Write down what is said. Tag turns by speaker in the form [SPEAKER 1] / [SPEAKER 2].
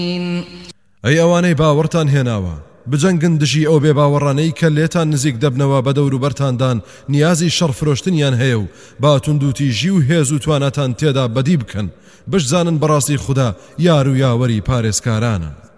[SPEAKER 1] ئەی ئەوانەی باوەڕتان هێناوە بجەنگن دژی ئەو بێباوەڕانەی کە لێتان نزیک دەبنەوە بە دەوروبەرتاندان نیازی شەڕفرۆشتنیان هەیە و با توندوتیژی و هێز و توانەتان تێدا بەدی بکەن بشزانن بەڕاستی خوددا یار و یاوەری پارێزکارانە